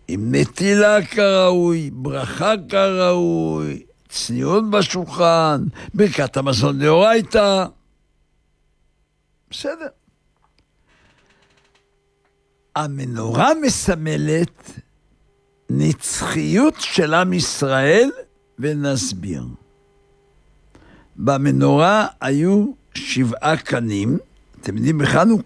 עם נטילה כראוי, ברכה כראוי, צניעות בשולחן, ברכת המזון דאורייתא. בסדר. המנורה מסמלת נצחיות של עם ישראל, ונסביר. במנורה היו 7 קנים, אתם יודעים, בחנוכה